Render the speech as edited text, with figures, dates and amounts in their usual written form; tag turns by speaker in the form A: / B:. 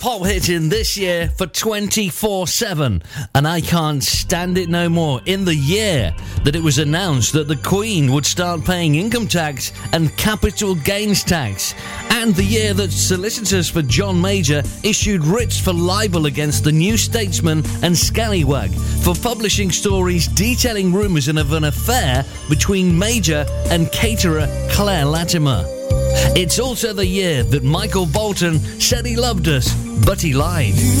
A: pop hit in this year for 24/7, and I can't stand it no more. In the year that it was announced that the Queen would start paying income tax and capital gains tax, and the year that solicitors for John Major issued writs for libel against the New Statesman and Scallywag for publishing stories detailing rumours of an affair between Major and caterer Claire Latimer. It's also the year that Michael Bolton said he loved us, but he lied.